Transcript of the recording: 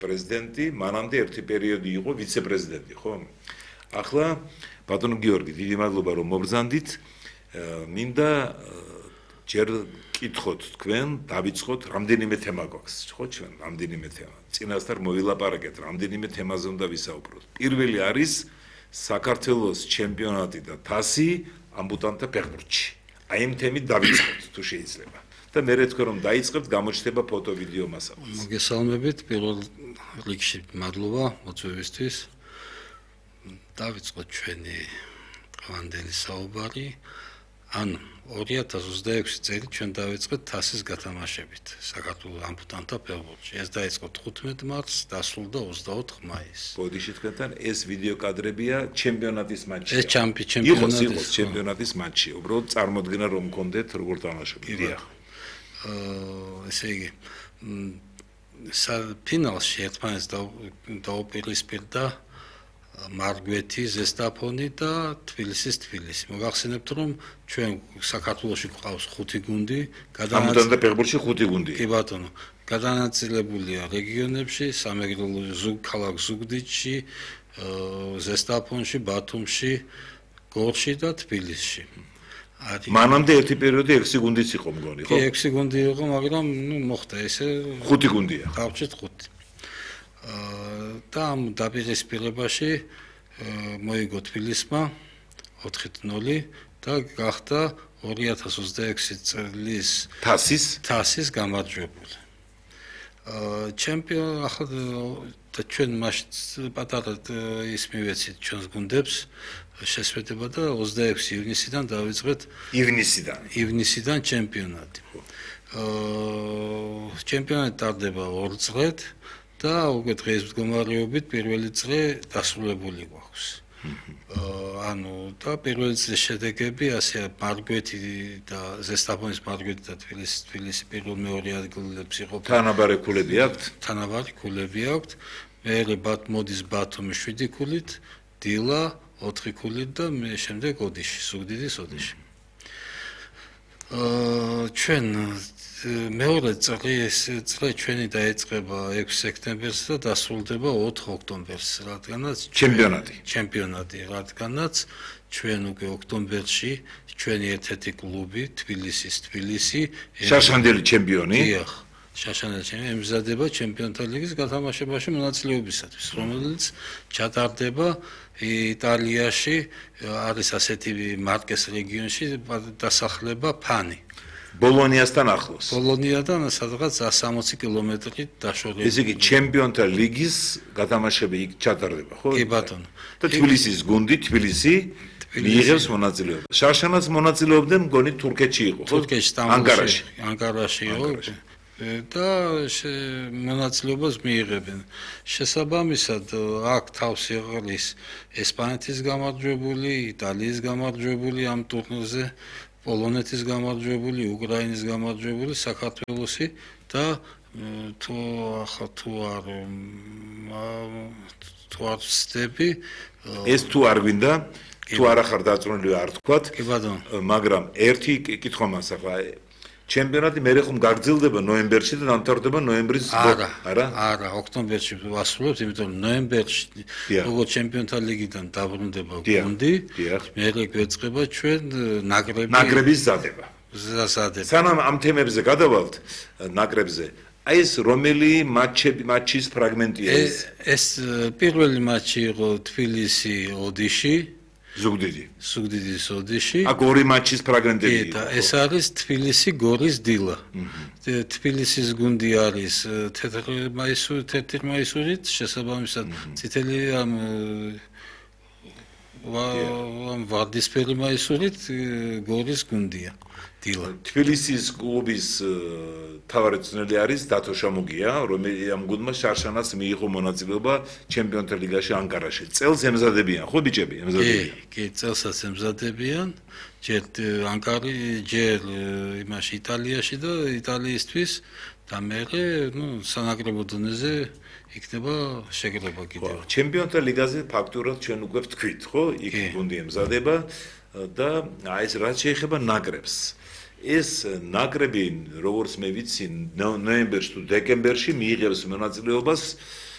პრეზიდენტი, მანამდე ერთი პერიოდი იყო ვიცე-პრეზიდენტი, ხო? ახლა ბატონო გიორგი, დიდი მადლობა რომ მობრძანდით. მინდა ჯერ კითხოთ თქვენ, დავიწყოთ რამდენიმე თემა გვაქვს, ხო ჩვენ, რამდენიმე თემა. წინასწარ მოვილაპარაკეთ, რამდენიმე თემაზე უნდა ვისაუბროთ. პირველი არის საქართველოს ჩემპიონატი და თასი ამბუტანტთა ფეხბურთში. აი ამ თემით დავიწყოთ თუ შეიძლება. და მე თქვენ რომ დაიწყებთ, გამოჩნდება ფოტო-ვიდეო მასალაც. მოგესალმებით, პირველ რიგში მადლობა მოწვევისთვის. დავიწყოთ ჩვენი დღევანდელი საუბარი. ანუ 2026 წელი ჩვენ დავიწყეთ თასის გათამაშებით საქართველოს ამბუტანტთა ფეხბურთში. ეს დაიწყო 15 მარტს, დასრულდა 24 მაისს. ბოდიში თქვენთან ეს ვიდეო კადრებია ჩემპიონატის მატჩში. ეს ჩემპიონატის იყოს ჩემპიონატის მატჩი. უბრალოდ წარმოდგენა რომ გქონდეთ როგორ თამაშობთ. დიახ. ესე იგი ფინალში ერთმანეთს დაუპირისპირდა მარგვეთი, ზესტაფონი და თბილისის თბილისი. მოგახსენებთ რომ ჩვენ საქართველოში გვყავს 5 გუნდი, ამბუტანტთა ფეხბურთში 5 გუნდი. კი ბატონო, გადანაწილებულია რეგიონებში, სამეგრელო ქალაქ ზუგდიდში, ზესტაფონში, ბათუმში, გორში და თბილისში. მანამდე ერთი პერიოდი 6 გუნდიც იყო მგონი, ხო? კი, 6 გუნდი იყო, მაგრამ მოხდა ესე 5 გუნდია. გავჭით 5. და ამ დაპირისპირებაში მოიგო თბილისმა 4-0 და გახდა 2026 წლის თასის გამარჯვებული. ჩემპიონ ახლა და ჩვენ მაშინ პატარა ის მივეცით ჩვენს გუნდებს შესვედება და 26 ივნისიდან დავიწყეთ ივნისიდან ჩემპიონატი. ჩემპიონატი ტარდება 2 წლით და უკვე დღეს მდგომარეობით პირველი წრე დასრულებული გვაქვს. ანუ და პირველი წრის შედეგები ასე მარგვეთი და ზესტაფონის მარგვეთი და თბილისი პირველ-მეორე ადგილებს იყო. თანაბარი ქულები აქვთ? თანაბარი ქულები აქვთ. მერე მოდის ბათუმი 7 ქულით, დილა 4 ქულით და შემდეგ ოდიში, ზუგდიდის ოდიში. ჩვენ მეორე წრე ჩვენი დაიწყება 6 სექტემბერს და დასრულდება 4 ოქტომბერს, რადგანაც ჩემპიონატი, რადგანაც ჩვენ უკვე ოქტომბერში ჩვენი ერთ-ერთი კლუბი თბილისი შაშანდელი ჩემპიონი. დიახ, შაშანდელი ჩემპიონი ემზადება ჩემპიონთა ლიგის გათამაშებაში მონაწილეობისათვის, რომელიც ჩატარდება იტალიაში, არის ასეთი მარკეს რეგიონში დასახლება ფანი. ბოლონიასთან ახლოს. ბოლონიადან სადღაც 160 კილომეტრით დაშორებით. ესე იგი ჩემპიონთა ლიგის გათამაშები იქ ჩატარდება, ხო? კი ბატონო. და თბილისის გუნდი თბილისი მიიღებს მონაწილეობას. შაშანაც მონაწილეობდნენ მგონი თურქეთში იყო, ხო? თურქეთში, ანკარაში იყო. და მონაწილეობას მიიღებენ. შესაბამისად აქ თავს იღლის ესპანეთის გამარჯვებული, იტალიის გამარჯვებული ამ ტურნირზე, პოლონეთის გამარჯვებული, უკრაინის გამარჯვებული, საქართველოსი და თუ არ ვცდები, ეს თუ არ გვინდა, თუ არ ახარ დაწუნული არ თქვათ, კი ბატონო, მაგრამ ერთი კითხვა მას ახლა ჩემპიონატი მერე ხომ გაგრძელდება ნოემბერში და დამთავრდება ნოემბრის არა, ოქტომბერში ვასრულებთ, იმიტომ რომ ნოემბერში როგორც ჩემპიონთა ლიგიდან დაბრუნდება გუნდი, მერე გვეწყება ჩვენ ნაკრების ზადება. სანამ ამ თემებზე გადავალთ ნაკრებზე, აი ეს რომელი მატჩის ფრაგმენტია ეს? ეს პირველი მატჩი იყო თბილისი ოდიში, ზუგდიდის ოდიში. აქ ორი მატჩის ფრაგმენტები იყო. და ეს არის თბილისი გორის დილა. თბილისის გუნდი არის თეთრი მაისურით, შესაბამისად წითელი ამ ვარდისფერი მაისურით გორის გუნდია. დილა. თბილისის კლუბის თავმჯდომარე არის დათო შამუგია, რომელიც ამ გუნდმა შარშანაც მიიღო მონაწილეობა ჩემპიონთა ლიგაში ანკარაში. წელს ემზადებიან, ხო ბიჭები, ემზადებიან. კი, წელსაც ემზადებიან. ჯერ ანკარი, ჯერ იმაში იტალიაში და იტალიისთვის და მერე, სანაკრებო დონეზე იქნება შეკრება კიდევ. ჩემპიონთა ლიგაზე ფაქტურად ჩვენ უკვე ვთქვით, ხო? იქ გუნდი ემზადება და აი ეს რაც შეეხება ნაკრებს. ეს ნაკრები, როგორც მე ვიცი, ნოემბერში თუ დეკემბერში მიიღებს მონაწილეობას